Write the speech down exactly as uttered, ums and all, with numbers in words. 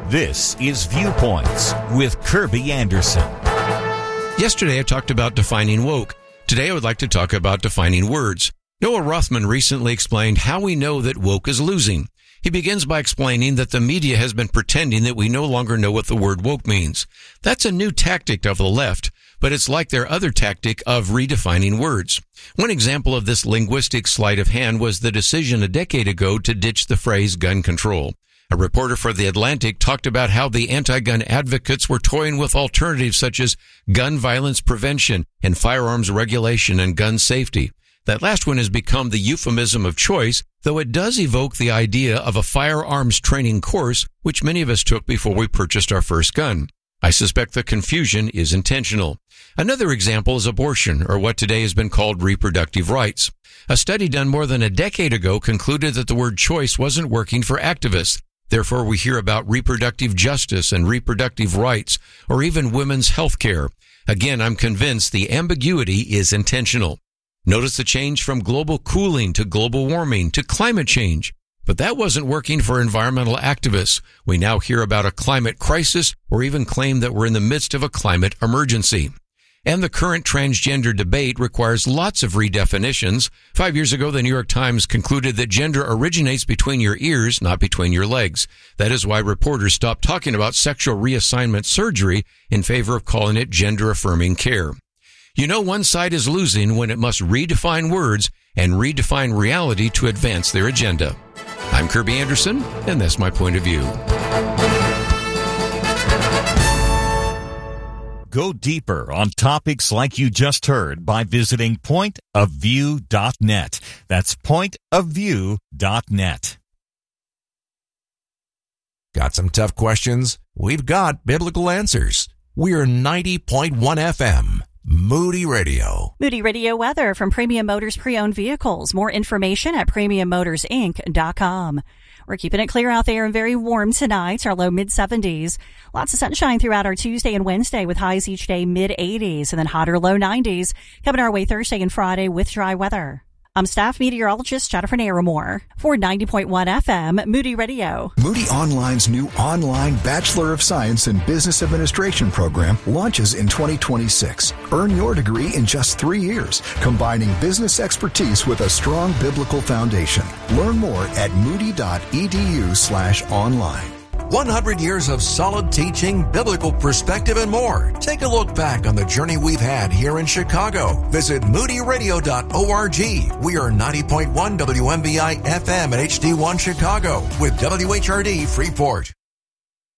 This is Viewpoints with Kirby Anderson. Yesterday I talked about defining woke. Today I would like to talk about defining words. Noah Rothman recently explained how we know that woke is losing. He begins by explaining that the media has been pretending that we no longer know what the word woke means. That's a new tactic of the left, but it's like their other tactic of redefining words. One example of this linguistic sleight of hand was the decision a decade ago to ditch the phrase gun control. A reporter for The Atlantic talked about how the anti-gun advocates were toying with alternatives such as gun violence prevention and firearms regulation and gun safety. That last one has become the euphemism of choice, though it does evoke the idea of a firearms training course, which many of us took before we purchased our first gun. I suspect the confusion is intentional. Another example is abortion, or what today has been called reproductive rights. A study done more than a decade ago concluded that the word choice wasn't working for activists. Therefore, we hear about reproductive justice and reproductive rights, or even women's health care. Again, I'm convinced the ambiguity is intentional. Notice the change from global cooling to global warming to climate change. But that wasn't working for environmental activists. We now hear about a climate crisis or even claim that we're in the midst of a climate emergency. And the current transgender debate requires lots of redefinitions. Five years ago, the New York Times concluded that gender originates between your ears, not between your legs. That is why reporters stopped talking about sexual reassignment surgery in favor of calling it gender-affirming care. You know one side is losing when it must redefine words and redefine reality to advance their agenda. I'm Kirby Anderson, and that's my point of view. Go deeper on topics like you just heard by visiting point of view dot net. That's point of view dot net. Got some tough questions? We've got biblical answers. We're ninety point one F M. Moody Radio. Moody Radio weather from Premium Motors Pre-Owned Vehicles. More information at premium motors inc dot com. We're keeping it clear out there and very warm tonight. Our low mid seventies. Lots of sunshine throughout our Tuesday and Wednesday with highs each day mid eighties and then hotter low nineties. Coming our way Thursday and Friday with dry weather. I'm staff meteorologist Jennifer Naramore for ninety point one F M Moody Radio. Moody Online's new online Bachelor of Science in Business Administration program launches in twenty twenty-six. Earn your degree in just three years, combining business expertise with a strong biblical foundation. Learn more at moody.edu slash online. one hundred years of solid teaching, biblical perspective, and more. Take a look back on the journey we've had here in Chicago. Visit moody radio dot org. We are ninety point one W M B I F M at H D one Chicago with W H R D Freeport.